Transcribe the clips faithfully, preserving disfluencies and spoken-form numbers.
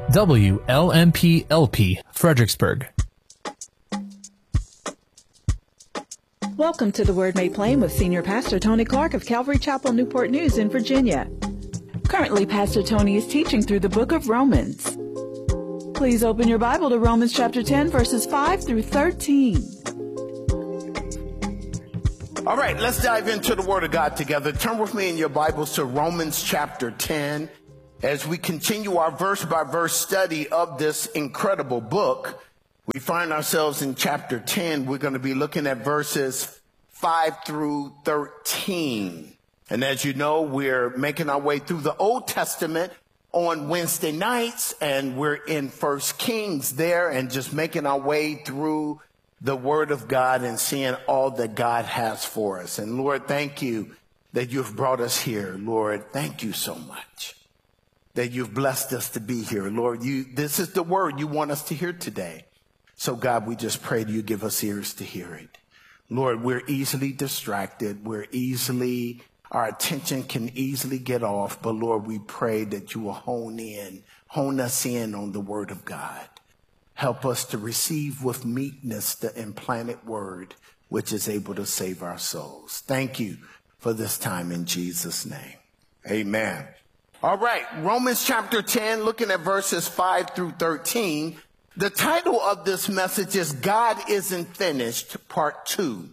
W L M P L P, Fredericksburg. Welcome to the Word Made Plain with Senior Pastor Tony Clark of Calvary Chapel, Newport News in Virginia. Currently, Pastor Tony is teaching through the book of Romans. Please open your Bible to Romans chapter ten, verses five through thirteen. All right, let's dive into the Word of God together. Turn with me in your Bibles to Romans chapter ten. As we continue our verse-by-verse study of this incredible book, we find ourselves in chapter ten. We're going to be looking at verses five through thirteen. And as you know, we're making our way through the Old Testament on Wednesday nights, and we're in First Kings there and just making our way through the Word of God and seeing all that God has for us. And Lord, thank you that you've brought us here. Lord, thank you so much that you've blessed us to be here. Lord, you, this is the word you want us to hear today. So God, we just pray that you give us ears to hear it. Lord, we're easily distracted. We're easily, our attention can easily get off. But Lord, we pray that you will hone in, hone us in on the word of God. Help us to receive with meekness the implanted word, which is able to save our souls. Thank you for this time in Jesus' name. Amen. All right, Romans chapter ten, looking at verses five through thirteen. The title of this message is God Isn't Finished, Part two.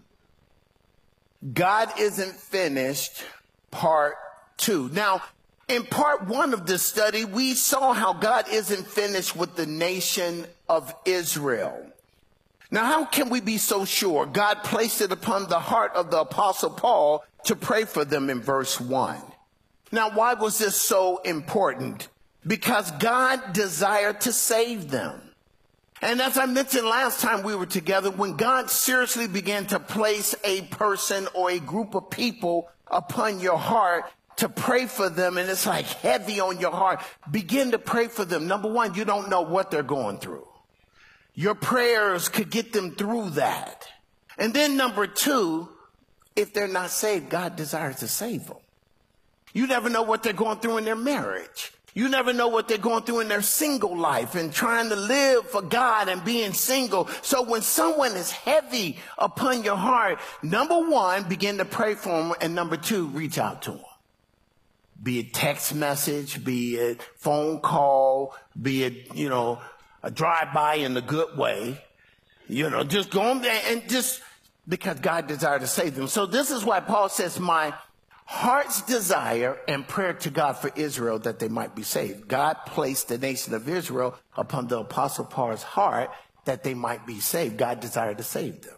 God Isn't Finished, Part two. Now, in part one of this study, we saw how God isn't finished with the nation of Israel. Now, how can we be so sure? God placed it upon the heart of the Apostle Paul to pray for them in verse one. Now, why was this so important? Because God desired to save them. And as I mentioned last time we were together, when God seriously began to place a person or a group of people upon your heart to pray for them, and it's like heavy on your heart, begin to pray for them. Number one, you don't know what they're going through. Your prayers could get them through that. And then number two, if they're not saved, God desires to save them. You never know what they're going through in their marriage. You never know what they're going through in their single life and trying to live for God and being single. So when someone is heavy upon your heart, number one, begin to pray for them. And number two, reach out to them. Be it text message, be it phone call, be it, you know, a drive-by in a good way. You know, just go on there and just because God desired to save them. So this is why Paul says, my heart's desire and prayer to God for Israel that they might be saved. God placed the nation of Israel upon the Apostle Paul's heart that they might be saved. God desired to save them.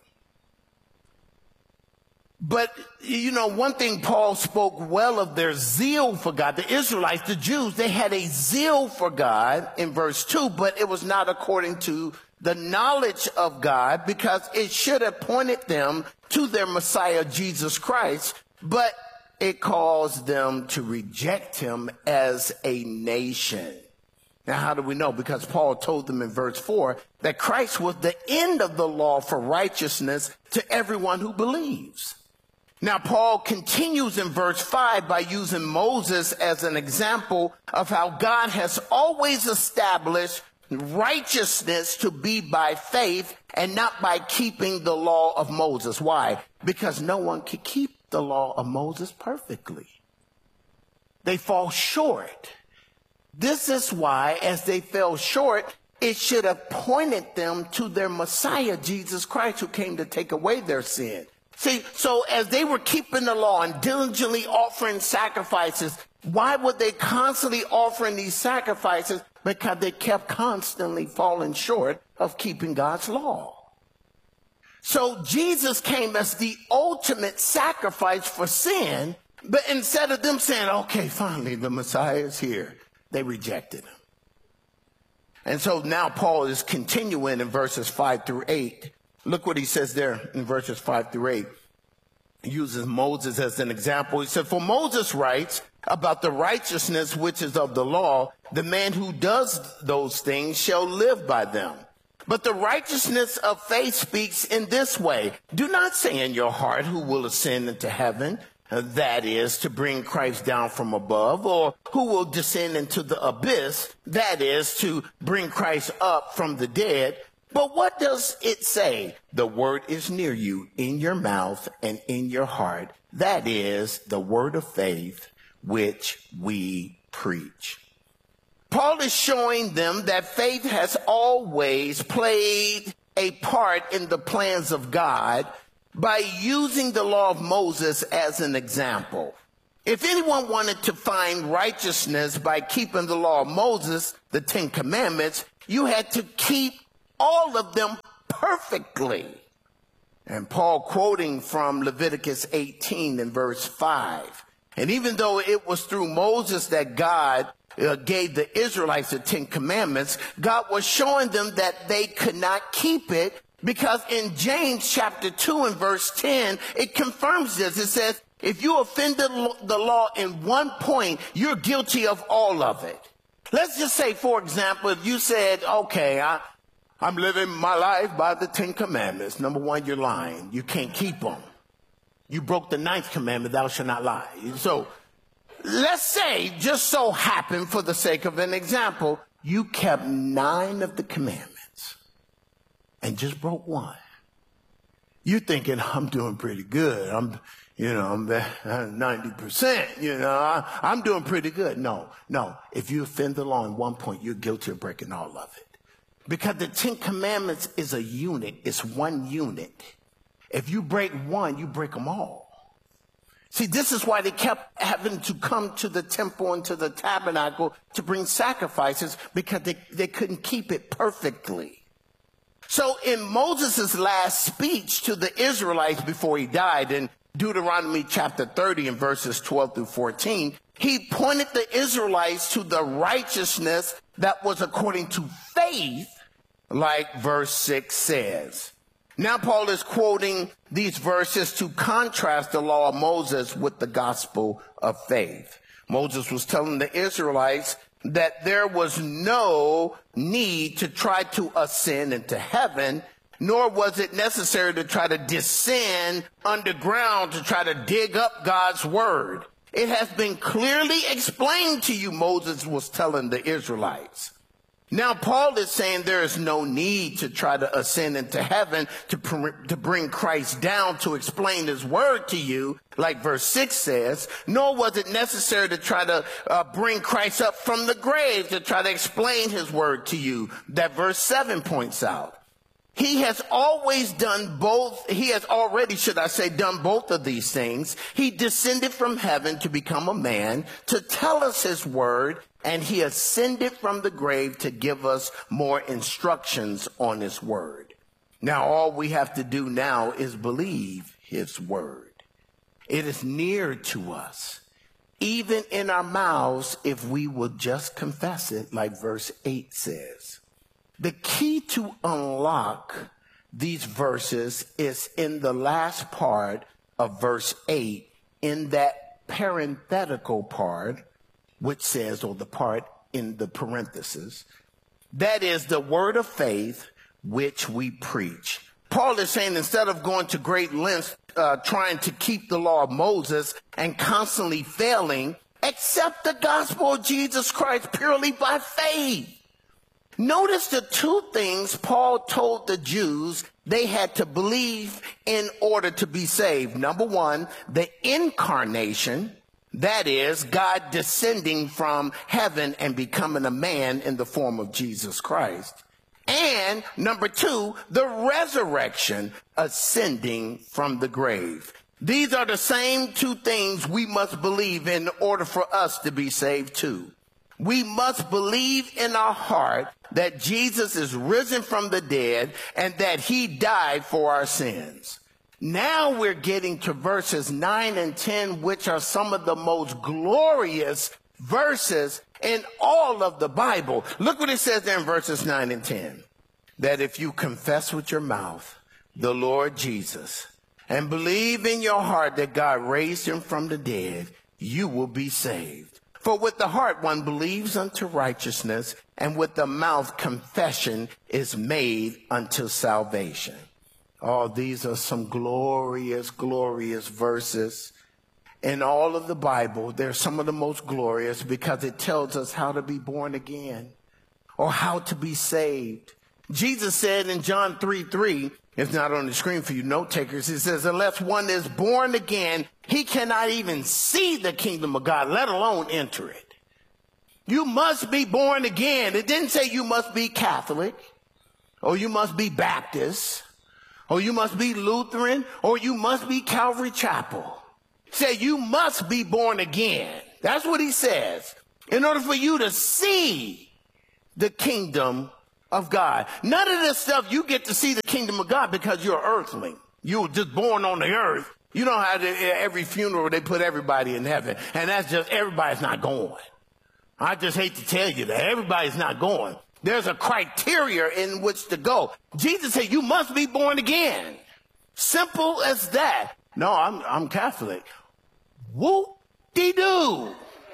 But, you know, one thing Paul spoke well of their zeal for God. The Israelites, the Jews, they had a zeal for God in verse two, but it was not according to the knowledge of God because it should have pointed them to their Messiah, Jesus Christ. But it caused them to reject him as a nation. Now, how do we know? Because Paul told them in verse four that Christ was the end of the law for righteousness to everyone who believes. Now, Paul continues in verse five by using Moses as an example of how God has always established righteousness to be by faith and not by keeping the law of Moses. Why? Because no one could keep the law of Moses perfectly. They fall short. This is why, as they fell short, it should have pointed them to their Messiah, Jesus Christ, who came to take away their sin. See, so as they were keeping the law and diligently offering sacrifices, why would they constantly offering these sacrifices? Because they kept constantly falling short of keeping God's law. So Jesus came as the ultimate sacrifice for sin, but instead of them saying, okay, finally the Messiah is here, they rejected him. And so now Paul is continuing in verses five through eight. Look what he says there in verses five through eight. He uses Moses as an example. He said, for Moses writes about the righteousness which is of the law, the man who does those things shall live by them. But the righteousness of faith speaks in this way. Do not say in your heart who will ascend into heaven, uh, that is, to bring Christ down from above, or who will descend into the abyss, that is, to bring Christ up from the dead. But what does it say? The word is near you, in your mouth and in your heart. That is the word of faith which we preach. Paul is showing them that faith has always played a part in the plans of God by using the law of Moses as an example. If anyone wanted to find righteousness by keeping the law of Moses, the Ten Commandments, you had to keep all of them perfectly. And Paul quoting from Leviticus eighteen in verse five. And even though it was through Moses that God uh, gave the Israelites the Ten Commandments, God was showing them that they could not keep it, because in James chapter two and verse ten, it confirms this. It says, if you offended the law in one point, you're guilty of all of it. Let's just say, for example, if you said, okay, I, I'm living my life by the Ten Commandments. Number one, you're lying. You can't keep them. You broke the ninth commandment, thou shalt not lie. So let's say, just so happened for the sake of an example, you kept nine of the commandments and just broke one. You're thinking, I'm doing pretty good. I'm, you know, I'm ninety percent, you know, I, I'm doing pretty good. No, no. If you offend the law in one point, you're guilty of breaking all of it. Because the Ten Commandments is a unit. It's one unit. If you break one, you break them all. See, this is why they kept having to come to the temple and to the tabernacle to bring sacrifices, because they, they couldn't keep it perfectly. So in Moses' last speech to the Israelites before he died, in Deuteronomy chapter thirty and verses twelve through fourteen, he pointed the Israelites to the righteousness that was according to faith, like verse six says. Now Paul is quoting these verses to contrast the law of Moses with the gospel of faith. Moses was telling the Israelites that there was no need to try to ascend into heaven, nor was it necessary to try to descend underground to try to dig up God's word. It has been clearly explained to you, Moses was telling the Israelites. Now, Paul is saying there is no need to try to ascend into heaven to, to bring Christ down to explain his word to you, like verse six says, nor was it necessary to try to uh, bring Christ up from the grave to try to explain his word to you, that verse seven points out. He has always done both. He has already, should I say, done both of these things. He descended from heaven to become a man, to tell us his word, and he ascended from the grave to give us more instructions on his word. Now, all we have to do now is believe his word. It is near to us, even in our mouths, if we will just confess it, like verse eight says. The key to unlock these verses is in the last part of verse eight, in that parenthetical part, which says, or the part in the parenthesis, that is the word of faith which we preach. Paul is saying, instead of going to great lengths uh, trying to keep the law of Moses and constantly failing, accept the gospel of Jesus Christ purely by faith. Notice the two things Paul told the Jews they had to believe in order to be saved. Number one, the incarnation, that is, God descending from heaven and becoming a man in the form of Jesus Christ. And number two, the resurrection, ascending from the grave. These are the same two things we must believe in order for us to be saved too. We must believe in our heart that Jesus is risen from the dead and that he died for our sins. Now we're getting to verses nine and ten, which are some of the most glorious verses in all of the Bible. Look what it says there in verses nine and ten. That if you confess with your mouth the Lord Jesus and believe in your heart that God raised him from the dead, you will be saved. For with the heart one believes unto righteousness, and with the mouth confession is made unto salvation. Oh, these are some glorious, glorious verses. in all of the Bible, they're some of the most glorious because it tells us how to be born again or how to be saved. Jesus said in John three three, it's not on the screen for you note takers, it says, unless one is born again, he cannot even see the kingdom of God, let alone enter it. You must be born again. It didn't say you must be Catholic, or you must be Baptist, or you must be Lutheran, or you must be Calvary Chapel. It said you must be born again. That's what he says. In order for you to see the kingdom of God. None of this stuff, you get to see the kingdom of God because you're an earthling. You were just born on the earth. You know how to, every funeral they put everybody in heaven. And that's just, everybody's not going. I just hate to tell you that. Everybody's not going. There's a criteria in which to go. Jesus said, you must be born again. Simple as that. No, I'm, I'm Catholic. Whoop-de-doo.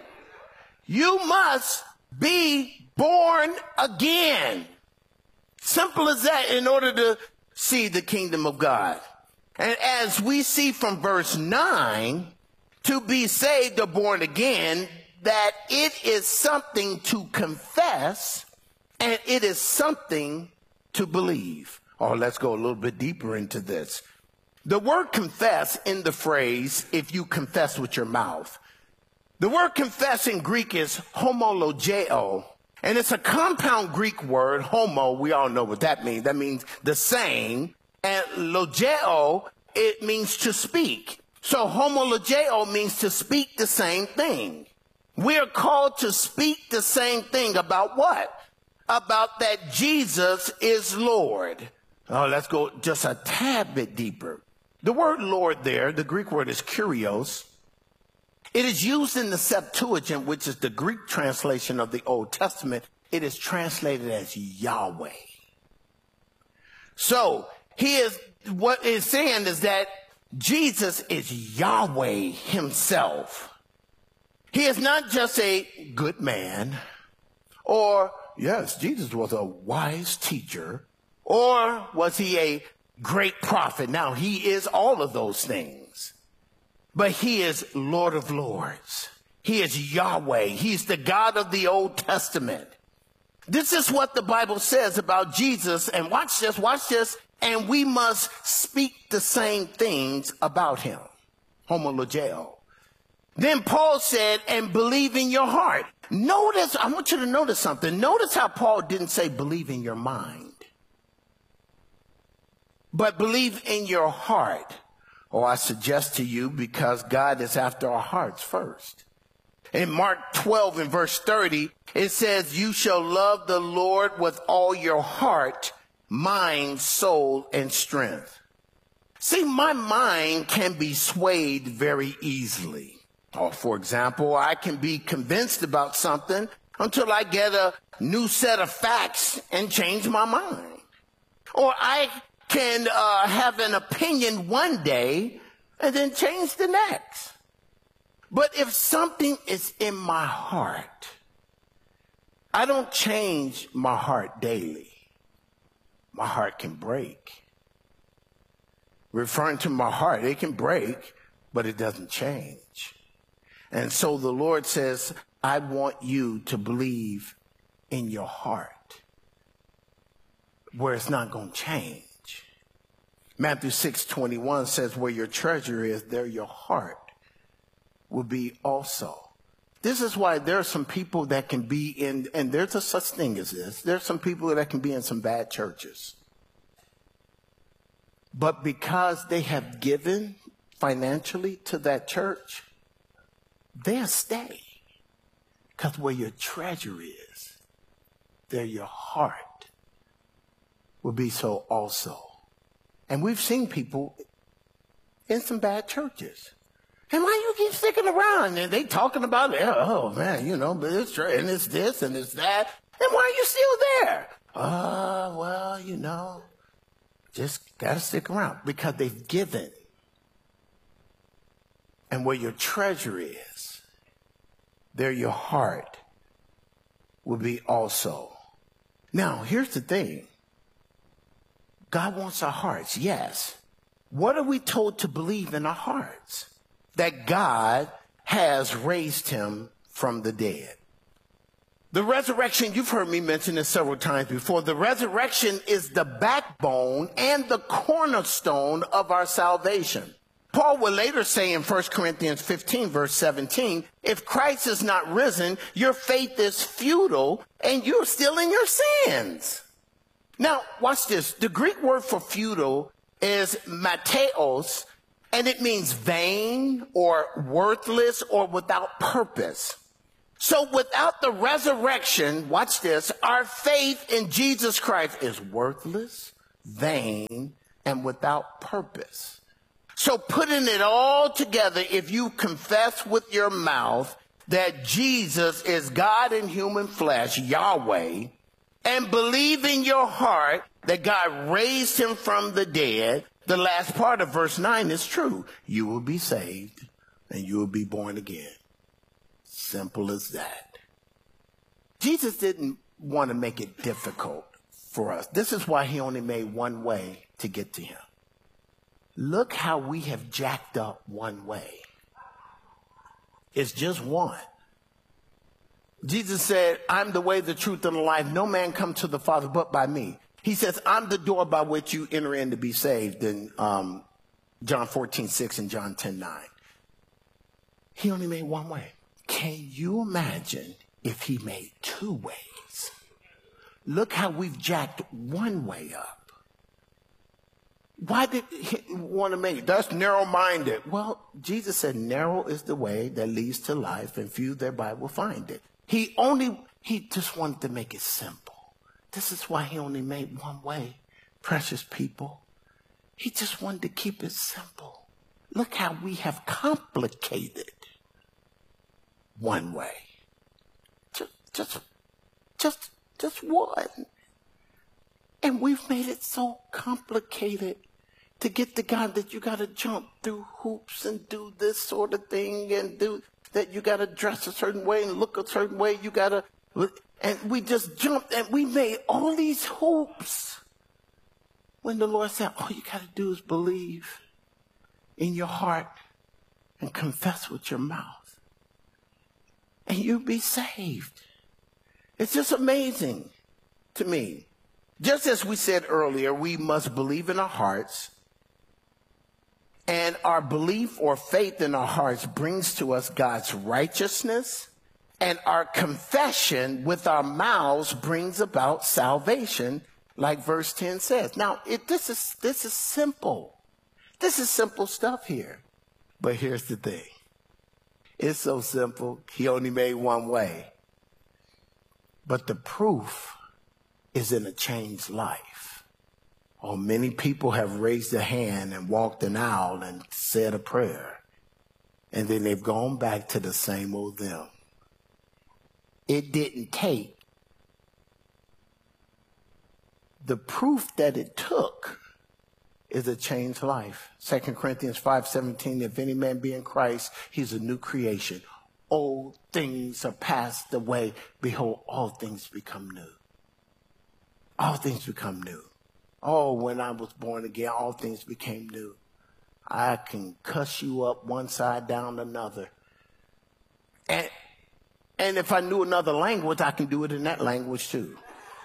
You must be born again. Simple as that in order to see the kingdom of God. And as we see from verse nine, to be saved or born again, that it is something to confess and it is something to believe. Oh, let's go a little bit deeper into this. The word confess in the phrase, if you confess with your mouth. The word confess in Greek is homologeo, and it's a compound Greek word. Homo, we all know what that means. That means the same. And logeo, it means to speak. So homologeo means to speak the same thing. We are called to speak the same thing about what? About that Jesus is Lord. Oh, let's go just a tad bit deeper. The word Lord there, the Greek word is kurios. It is used in the Septuagint, which is the Greek translation of the Old Testament. It is translated as Yahweh. So he is, what it's saying is that Jesus is Yahweh himself. He is not just a good man, or, yes, Jesus was a wise teacher, or was he a great prophet? Now, he is all of those things, but he is Lord of Lords. He is Yahweh. He's the God of the Old Testament. This is what the Bible says about Jesus, and watch this, watch this, and we must speak the same things about him. Homologeo. Then Paul said, and believe in your heart. Notice, I want you to notice something. Notice how Paul didn't say believe in your mind, but believe in your heart. Or I suggest to you, because God is after our hearts first. In Mark twelve and verse thirty, it says, you shall love the Lord with all your heart, mind, soul, and strength. See, my mind can be swayed very easily. Or, for example, I can be convinced about something until I get a new set of facts and change my mind. Or I can uh, have an opinion one day and then change the next. But if something is in my heart, I don't change my heart daily. My heart can break. Referring to my heart, it can break, but it doesn't change. And so the Lord says, I want you to believe in your heart, where it's not going to change. Matthew six twenty-one says, where your treasure is, there your heart will be also. This is why there are some people that can be in, and there's a such thing as this, there's some people that can be in some bad churches. But because they have given financially to that church, they'll stay. Because where your treasure is, there your heart will be so also. And we've seen people in some bad churches. And why you keep sticking around? And they talking about, oh man, you know, but it's and it's this and it's that. And why are you still there? Uh, well, you know, just got to stick around because they've given. And where your treasure is, there your heart will be also. Now, here's the thing. God wants our hearts, yes. What are we told to believe in our hearts? that God has raised him from the dead. The resurrection, you've heard me mention this several times before, the resurrection is the backbone and the cornerstone of our salvation. Paul will later say in First Corinthians fifteen, verse seventeen, if Christ is not risen, your faith is futile and you're still in your sins. Now, watch this. The Greek word for futile is mateos, and it means vain or worthless or without purpose. So without the resurrection, watch this, our faith in Jesus Christ is worthless, vain, and without purpose. So putting it all together, if you confess with your mouth that Jesus is God in human flesh, Yahweh, and believe in your heart that God raised him from the dead, the last part of verse nine is true. You will be saved and you will be born again. Simple as that. Jesus didn't want to make it difficult for us. This is why he only made one way to get to him. Look how we have jacked up one way. It's just one. Jesus said, I'm the way, the truth, and the life. No man come to the Father but by me. He says, I'm the door by which you enter in to be saved in um, John fourteen, six and John ten, nine. He only made one way. Can you imagine if he made two ways? Look how we've jacked one way up. Why did he want to make it? That's narrow-minded. Well, Jesus said narrow is the way that leads to life, and few thereby will find it. He only, he just wanted to make it simple. This is why he only made one way, precious people. He just wanted to keep it simple. Look how we have complicated one way. Just, just, just, just one. And we've made it so complicated to get to God that you got to jump through hoops and do this sort of thing and do that. You got to dress a certain way and look a certain way. You got to, and we just jumped and we made all these hoops. When the Lord said, all you got to do is believe in your heart and confess with your mouth, and you'll be saved. It's just amazing to me. Just as we said earlier, we must believe in our hearts, and our belief or faith in our hearts brings to us God's righteousness, and our confession with our mouths brings about salvation, like verse ten says. Now, it, this is this is simple. This is simple stuff here. But here's the thing. It's so simple, he only made one way. But the proof is in a changed life. Oh, many people have raised their hand and walked an aisle and said a prayer, and then they've gone back to the same old them. It didn't take the proof that it took is a changed life. Second Corinthians five seventeen, if any man be in Christ, he's a new creation. Old things are passed away. Behold, all things become new. All things become new. Oh, when I was born again, all things became new. I can cuss you up one side down another. And, and if I knew another language, I can do it in that language too.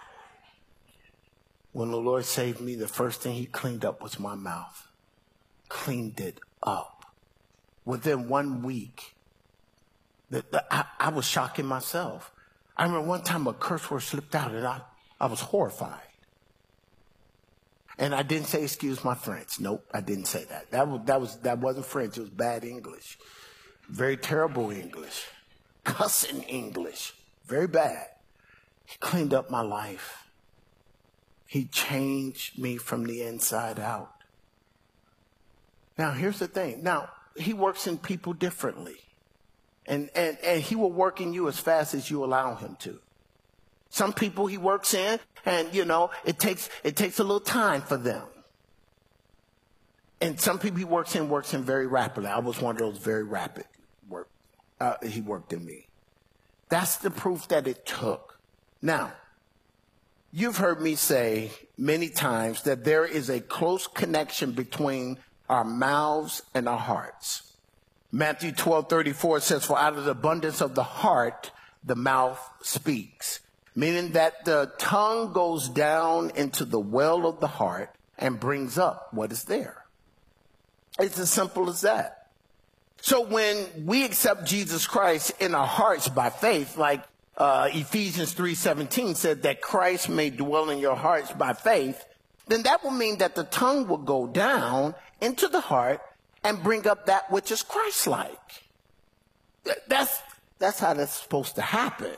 When the Lord saved me, the first thing he cleaned up was my mouth. Cleaned it up. Within one week, the, the, I, I was shocking myself. I remember one time a curse word slipped out and I, I was horrified. And I didn't say, excuse my French. Nope, I didn't say that. That was, that was, that wasn't French. It was bad English. Very terrible English. Cussing English. Very bad. He cleaned up my life. He changed me from the inside out. Now, here's the thing. Now, he works in people differently. And, and, and he will work in you as fast as you allow him to. Some people he works in, and, you know, it takes, it takes a little time for them. And some people he works in, works in very rapidly. I was one of those very rapid work. Uh, he worked in me. That's the proof that it took. Now, you've heard me say many times that there is a close connection between our mouths and our hearts. Matthew twelve thirty-four says, for out of the abundance of the heart, the mouth speaks. Meaning that the tongue goes down into the well of the heart and brings up what is there. It's as simple as that. So when we accept Jesus Christ in our hearts by faith, like uh, Ephesians three seventeen said that Christ may dwell in your hearts by faith, then that will mean that the tongue will go down into the heart and bring up that which is Christ-like. That's, that's how that's supposed to happen.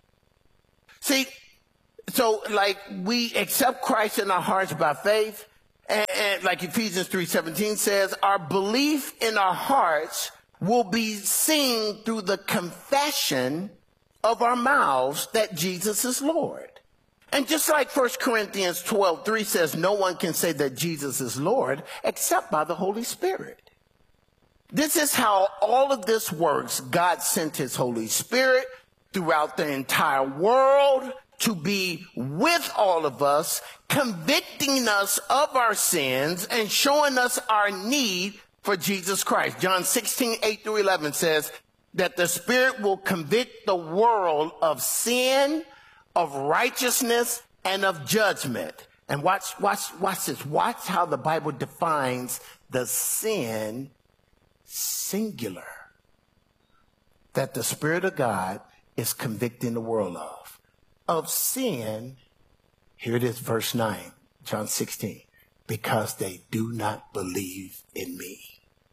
See, so like we accept Christ in our hearts by faith, and, and like Ephesians three seventeen says, our belief in our hearts will be seen through the confession of our mouths that Jesus is Lord. And just like First Corinthians twelve three says, no one can say that Jesus is Lord except by the Holy Spirit. This is how all of this works. God sent his Holy Spirit throughout the entire world to be with all of us, convicting us of our sins and showing us our need for Jesus Christ. John sixteen, eight through eleven says that the Spirit will convict the world of sin, of righteousness, and of judgment. And watch, watch, watch this. Watch how the Bible defines the sin singular that the Spirit of God is convicting the world of. Of sin, here it is, verse nine, John sixteen, because they do not believe in me.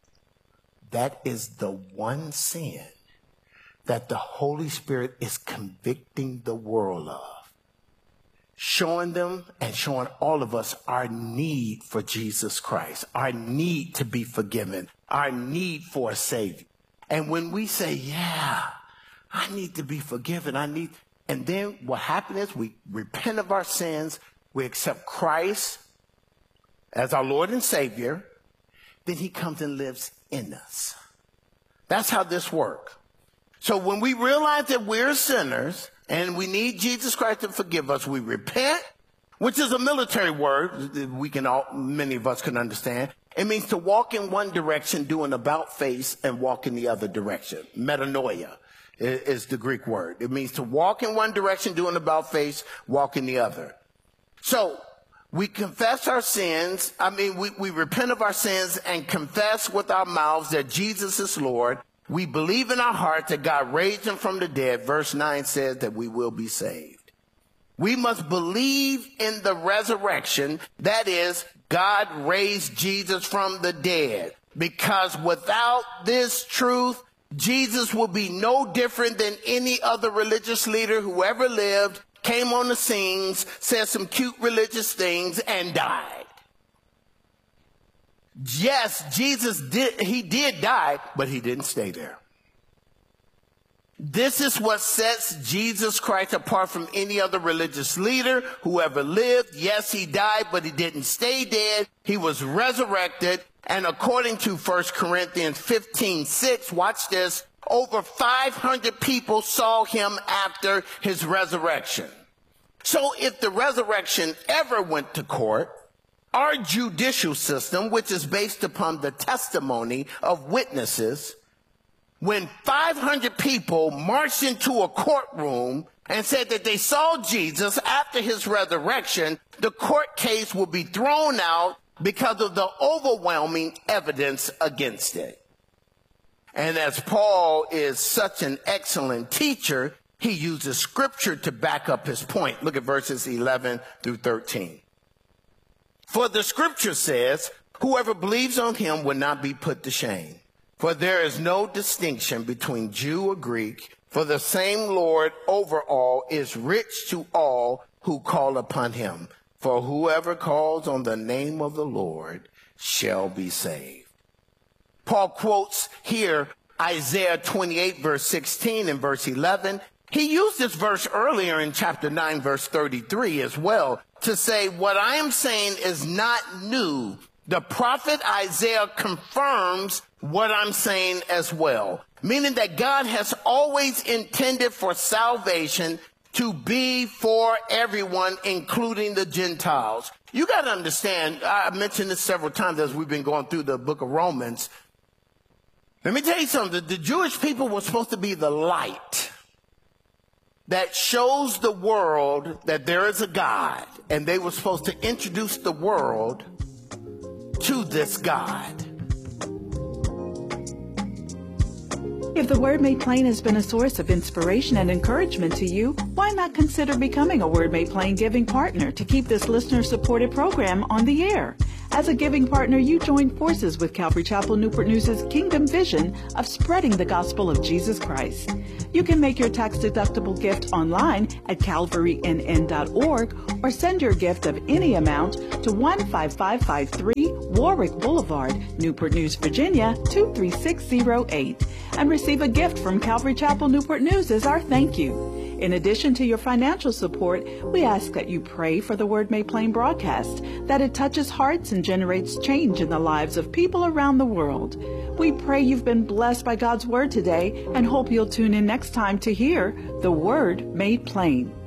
That is the one sin that the Holy Spirit is convicting the world of, showing them and showing all of us our need for Jesus Christ, our need to be forgiven, our need for a Savior. And when we say, yeah, I need to be forgiven, I need, and then what happens is we repent of our sins, we accept Christ as our Lord and Savior, then he comes and lives in us. That's how this works. So when we realize that we're sinners and we need Jesus Christ to forgive us, we repent, which is a military word that we can all, many of us can understand. It means to walk in one direction, do an about face, and walk in the other direction. Metanoia is the Greek word. It means to walk in one direction, do an about face, walk in the other. So we confess our sins. I mean, we, we repent of our sins and confess with our mouths that Jesus is Lord. We believe in our heart that God raised him from the dead. Verse nine says that we will be saved. We must believe in the resurrection. That is, God raised Jesus from the dead. Because without this truth, Jesus will be no different than any other religious leader who ever lived, came on the scenes, said some cute religious things, and died. Yes, Jesus did, he did die, but he didn't stay there. This is what sets Jesus Christ apart from any other religious leader who ever lived. Yes, he died, but he didn't stay dead. He was resurrected. And according to First Corinthians fifteen six, watch this, over five hundred people saw him after his resurrection. So if the resurrection ever went to court, our judicial system, which is based upon the testimony of witnesses, when five hundred people marched into a courtroom and said that they saw Jesus after his resurrection, the court case will be thrown out because of the overwhelming evidence against it. And as Paul is such an excellent teacher, he uses scripture to back up his point. Look at verses eleven through thirteen. For the scripture says, whoever believes on him will not be put to shame. For there is no distinction between Jew or Greek, for the same Lord over all is rich to all who call upon him. For whoever calls on the name of the Lord shall be saved. Paul quotes here Isaiah twenty-eight, verse sixteen and verse eleven. He used this verse earlier in chapter nine, verse thirty-three as well, to say what I am saying is not new. The prophet Isaiah confirms what I'm saying as well, meaning that God has always intended for salvation to be for everyone, including the Gentiles. You got to understand, I mentioned this several times as we've been going through the book of Romans. Let me tell you something. The Jewish people were supposed to be the light that shows the world that there is a God, and they were supposed to introduce the world to this God. If the Word Made Plain has been a source of inspiration and encouragement to you, why not consider becoming a Word Made Plain giving partner to keep this listener-supported program on the air? As a giving partner, you join forces with Calvary Chapel Newport News' Kingdom Vision of spreading the gospel of Jesus Christ. You can make your tax-deductible gift online at calvary n n dot org or send your gift of any amount to one five five five three Warwick Boulevard, Newport News, Virginia two three six zero eight, and receive a gift from Calvary Chapel Newport News as our thank you. In addition to your financial support, we ask that you pray for the Word Made Plain broadcast, that it touches hearts and generates change in the lives of people around the world. We pray you've been blessed by God's Word today and hope you'll tune in next time to hear the Word Made Plain.